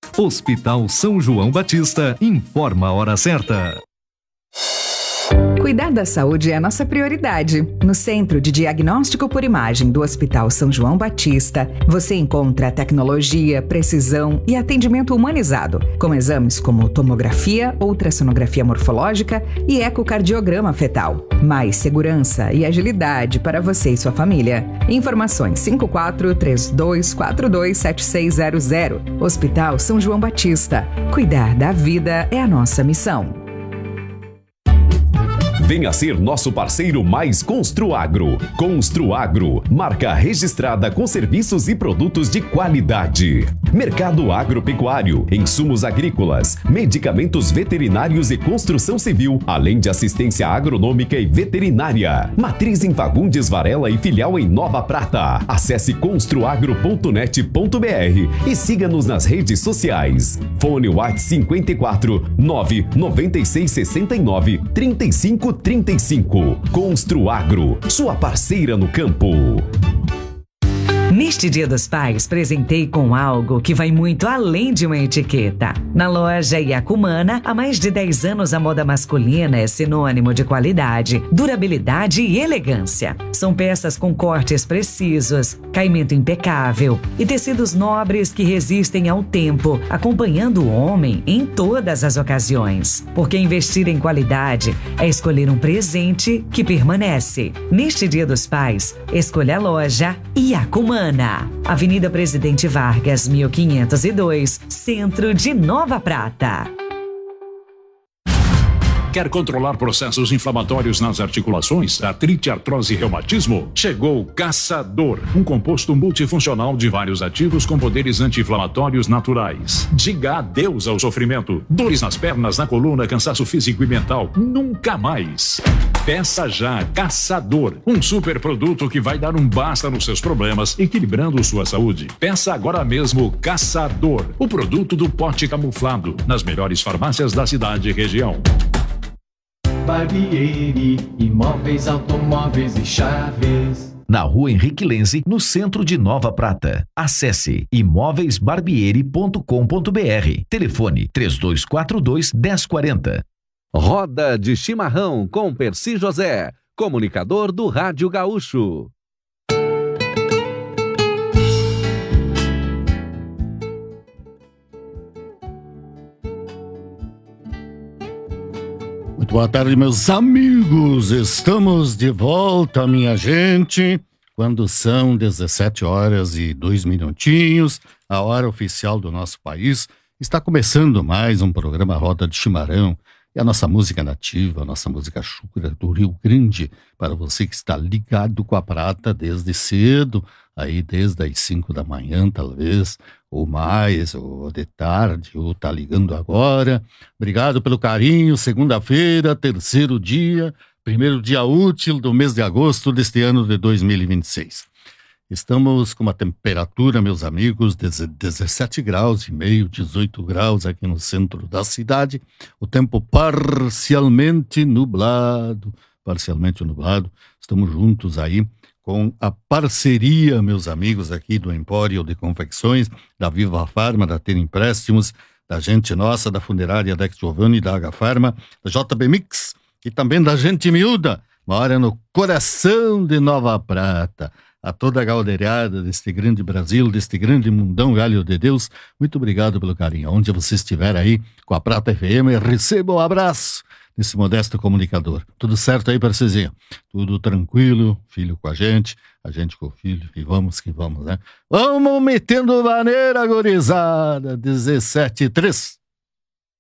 Hospital São João Batista informa a hora certa. Cuidar da saúde é a nossa prioridade. No Centro de Diagnóstico por Imagem do Hospital São João Batista, você encontra tecnologia, precisão e atendimento humanizado, com exames como tomografia, ultrassonografia morfológica e ecocardiograma fetal. Mais segurança e agilidade para você e sua família. Informações 5432427600. Hospital São João Batista. Cuidar da vida é a nossa missão. Venha ser nosso parceiro mais Construagro. Construagro, marca registrada com serviços e produtos de qualidade. Mercado agropecuário, insumos agrícolas, medicamentos veterinários e construção civil, além de assistência agronômica e veterinária. Matriz em Fagundes Varela e filial em Nova Prata. Acesse construagro.net.br e siga-nos nas redes sociais. Fone WhatsApp 54 996 69 35 35. Construagro, sua parceira no campo. Neste Dia dos Pais, presentei com algo que vai muito além de uma etiqueta. Na loja Iacumana, há mais de 10 anos a moda masculina é sinônimo de qualidade, durabilidade e elegância. São peças com cortes precisos, caimento impecável e tecidos nobres que resistem ao tempo, acompanhando o homem em todas as ocasiões. Porque investir em qualidade é escolher um presente que permanece. Neste Dia dos Pais, escolha a loja Iacumana. Avenida Presidente Vargas, 1502, Centro de Nova Prata. Quer controlar processos inflamatórios nas articulações, artrite, artrose e reumatismo? Chegou Caçador, um composto multifuncional de vários ativos com poderes anti-inflamatórios naturais. Diga adeus ao sofrimento. Dores nas pernas, na coluna, cansaço físico e mental. Nunca mais. Peça já Caçador, um super produto que vai dar um basta nos seus problemas, equilibrando sua saúde. Peça agora mesmo Caçador, o produto do pote camuflado, nas melhores farmácias da cidade e região. Barbieri, imóveis, automóveis e chaves. Na Rua Henrique Lenze, no centro de Nova Prata. Acesse imóveisbarbieri.com.br. Telefone 3242-1040. Roda de Chimarrão com Percy José, comunicador do Rádio Gaúcho. Muito boa tarde, meus amigos. Estamos de volta, minha gente. Quando são 17 horas e 2 minutinhos, a hora oficial do nosso país, está começando mais um programa Roda de Chimarrão. E a nossa música nativa, a nossa música chucra do Rio Grande, para você que está ligado com a Prata desde cedo, aí desde as 5 da manhã, talvez, ou mais, ou de tarde, ou tá ligando agora. Obrigado pelo carinho. Segunda-feira, terceiro dia, primeiro dia útil do mês de agosto deste ano de 2026. Estamos com uma temperatura, meus amigos, de 17 graus e meio, 18 graus aqui no centro da cidade. O tempo parcialmente nublado. Estamos juntos aí com a parceria, meus amigos, aqui do Empório de Confecções, da Viva Farma, da Ter Empréstimos, da gente nossa, da Funerária Dex Giovanni, da H Farma, da JB Mix e também da Gente Miúda, mora no coração de Nova Prata. A toda a galdeirada deste grande Brasil, deste grande mundão galho de Deus, muito obrigado pelo carinho. Onde você estiver aí com a Prata FM, receba um abraço desse modesto comunicador. Tudo certo aí, Percezinho? Tudo tranquilo, filho com a gente com o filho, e vamos que vamos, né? Vamos metendo maneira, gorizada, 17:03.